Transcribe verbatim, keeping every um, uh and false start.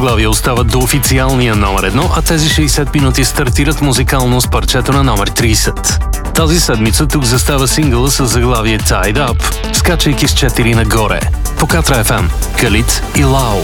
заглавия остават до официалния номер едно, а тези шейсет минути стартират музикално с парчето на номер трийсет. Тази седмица тук застава сингъла с заглавие Tied Up, скачайки с четири нагоре. По Катра еф ем, Калит и Лао.